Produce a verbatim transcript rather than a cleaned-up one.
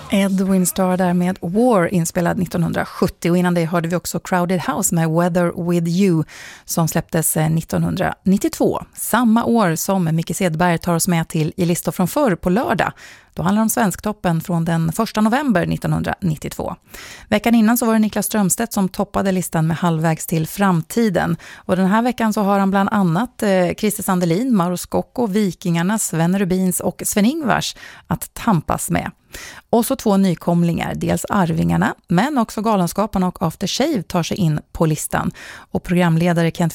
Edwin Starr där med War, inspelad nittonhundrasjuttio, och innan det hörde vi också Crowded House med Weather With You som släpptes nittonhundranittiotvå, samma år som Micke Sedberg tar oss med till I listor från förr på lördag. Då handlar det om Svensktoppen från den första november nittonhundranittiotvå. Veckan innan så var det Niklas Strömstedt som toppade listan med Halvvägs till framtiden. Och den här veckan så har han bland annat eh, Christer Sandelin, Mauro Scocco, Vikingarna, Sven Rubins och Sven-Ingvars att tampas med. Och så två nykomlingar, dels Arvingarna men också Galenskaparna och After Shave tar sig in på listan. Och programledare Kent